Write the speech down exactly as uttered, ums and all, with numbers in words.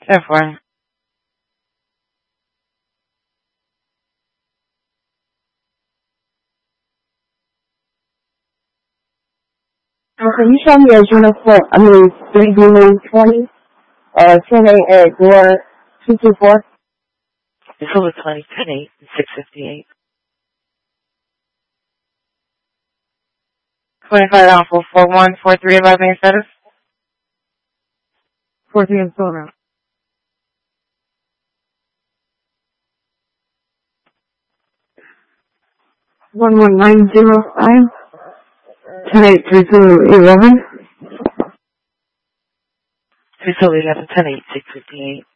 Therefore. Uh, can you show me a uniform, I mean, three B twenty, uh, ten eight at door two two four? December twenty, ten eight, six fifty-eight. twenty-five dollars for four one four three about main status? four three and four. one one nine zero five, ten eight three two eleven. three two eleven, ten eight, six fifty-eight.